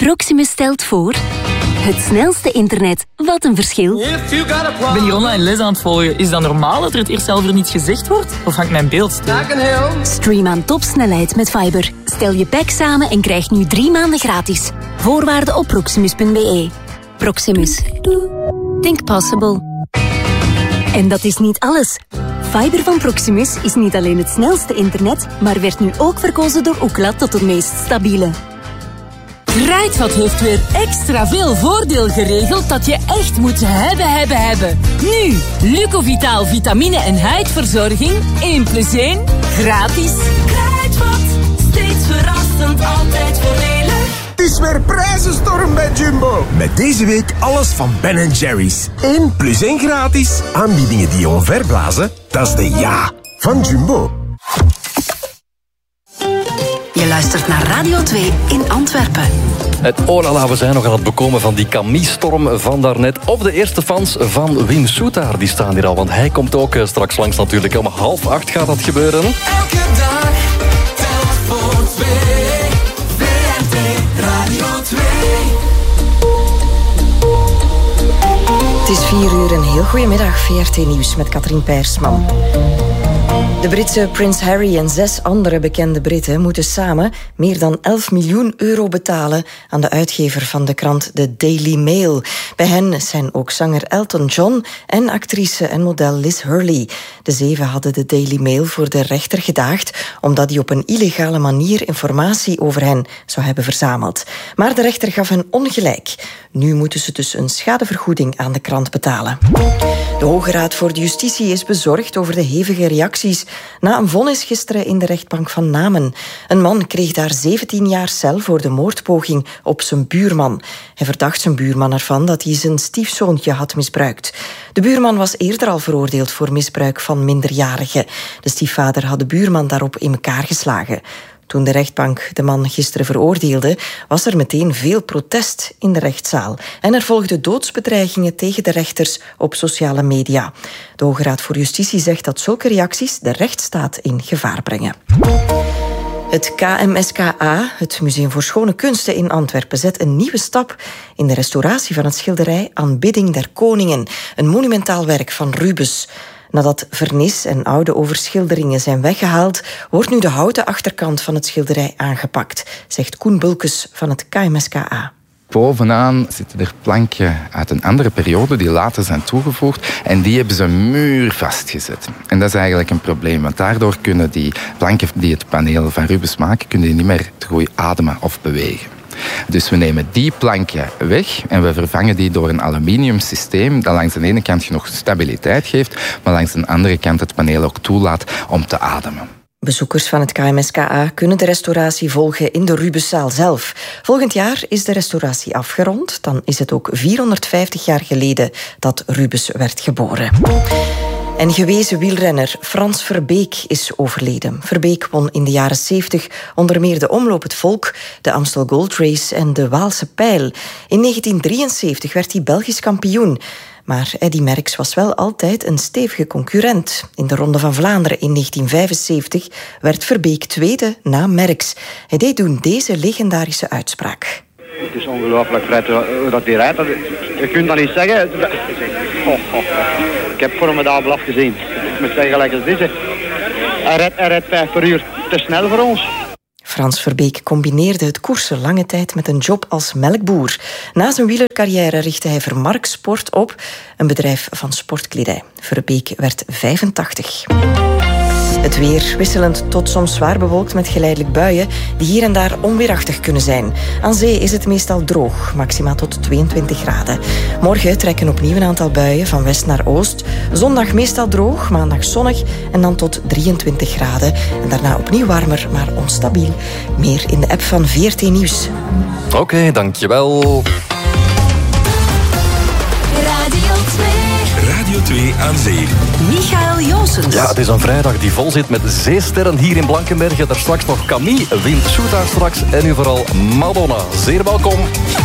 Proximus stelt voor... Het snelste internet. Wat een verschil. Ik ben hier online les aan het volgen. Is dat normaal dat er het eerst zelf er niet gezegd wordt? Of hangt mijn beeld stil? Stream aan topsnelheid met Fiber. Stel je pack samen en krijg nu 3 maanden gratis. Voorwaarden op proximus.be. Proximus. Think possible. En dat is niet alles. Fiber van Proximus is niet alleen het snelste internet, maar werd nu ook verkozen door Ookla tot het meest stabiele. Kruidvat heeft weer extra veel voordeel geregeld dat je echt moet hebben. Nu, Lucovitaal vitamine en huidverzorging 1+1 gratis. Kruidvat, steeds verrassend, altijd voordelig. Het is weer prijzenstorm bij Jumbo. Met deze week alles van Ben & Jerry's. 1+1 gratis. Aanbiedingen die je omverblazen, dat is de ja van Jumbo. Je luistert naar Radio 2 in Antwerpen. Het olala, we zijn nog aan het bekomen van die Camille-storm van daarnet. Of de eerste fans van Wim Soetaar, die staan hier al. Want hij komt ook straks langs natuurlijk. Om 7:30 gaat dat gebeuren. Elke dag, telt voor 2. VRT Radio 2. Het is 4:00, een heel goedemiddag. VRT Nieuws met Katrien Peirsman. De Britse prins Harry en 6 andere bekende Britten moeten samen meer dan 11 miljoen euro betalen aan de uitgever van de krant The Daily Mail. Bij hen zijn ook zanger Elton John en actrice en model Liz Hurley. De 7 hadden de Daily Mail voor de rechter gedaagd omdat hij op een illegale manier informatie over hen zou hebben verzameld. Maar de rechter gaf hen ongelijk. Nu moeten ze dus een schadevergoeding aan de krant betalen. De Hoge Raad voor de Justitie is bezorgd over de hevige reacties na een vonnis gisteren in de rechtbank van Namen. Een man kreeg daar 17 jaar cel voor de moordpoging op zijn buurman. Hij verdacht zijn buurman ervan dat hij zijn stiefzoontje had misbruikt. De buurman was eerder al veroordeeld voor misbruik van minderjarigen. De stiefvader had de buurman daarop in elkaar geslagen. Toen de rechtbank de man gisteren veroordeelde, was er meteen veel protest in de rechtszaal. En er volgden doodsbedreigingen tegen de rechters op sociale media. De Hoge Raad voor Justitie zegt dat zulke reacties de rechtsstaat in gevaar brengen. Het KMSKA, het Museum voor Schone Kunsten in Antwerpen, zet een nieuwe stap in de restauratie van het schilderij Aanbidding der Koningen, een monumentaal werk van Rubens. Nadat vernis en oude overschilderingen zijn weggehaald, wordt nu de houten achterkant van het schilderij aangepakt, zegt Koen Bulkes van het KMSKA. Bovenaan zitten er planken uit een andere periode die later zijn toegevoegd en die hebben ze muurvast gezet. En dat is eigenlijk een probleem, want daardoor kunnen die planken die het paneel van Rubens maken, kunnen die niet meer goed ademen of bewegen. Dus we nemen die planken weg en we vervangen die door een aluminium systeem dat langs de ene kant genoeg stabiliteit geeft, maar langs de andere kant het paneel ook toelaat om te ademen. Bezoekers van het KMSKA kunnen de restauratie volgen in de Rubenszaal zelf. Volgend jaar is de restauratie afgerond. Dan is het ook 450 jaar geleden dat Rubens werd geboren. En gewezen wielrenner Frans Verbeek is overleden. Verbeek won in de jaren 70 onder meer de Omloop het Volk, de Amstel Gold Race en de Waalse Pijl. In 1973 werd hij Belgisch kampioen. Maar Eddy Merckx was wel altijd een stevige concurrent. In de Ronde van Vlaanderen in 1975 werd Verbeek tweede na Merckx. Hij deed toen deze legendarische uitspraak. Het is ongelooflijk, Fred, hoe dat hij rijdt. Je kunt dat niet zeggen. Ik heb formidabel afgezien. Ik moet zeggen, gelijk als deze. Hij rijdt 5 per uur te snel voor ons. Frans Verbeek combineerde het koersen lange tijd met een job als melkboer. Na zijn wielercarrière richtte hij Vermark Sport op, een bedrijf van sportkledij. Verbeek werd 85. Het weer wisselend tot soms zwaar bewolkt met geleidelijk buien die hier en daar onweerachtig kunnen zijn. Aan zee is het meestal droog, maxima tot 22 graden. Morgen trekken opnieuw een aantal buien van west naar oost. Zondag meestal droog, maandag zonnig en dan tot 23 graden. En daarna opnieuw warmer, maar onstabiel. Meer in de app van VRT Nieuws. Oké, dankjewel. Radio 2 aan zee. Michael Joosens. Ja, het is een vrijdag die vol zit met zeesterren hier in Blankenberge. Daar straks nog Camille, Wim Soetaar straks en nu vooral Madonna. Zeer welkom.